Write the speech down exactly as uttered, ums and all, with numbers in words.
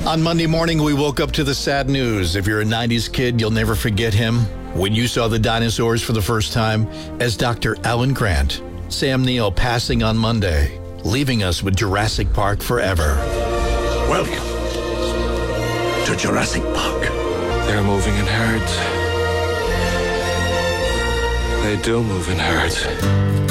On Monday morning, we woke up to the sad news. If you're a nineties kid, you'll never forget him. When you saw the dinosaurs for the first time, as Doctor Alan Grant, Sam Neill passing on Monday, leaving us with Jurassic Park forever. Welcome to Jurassic Park. They're moving in herds. They do move in herds.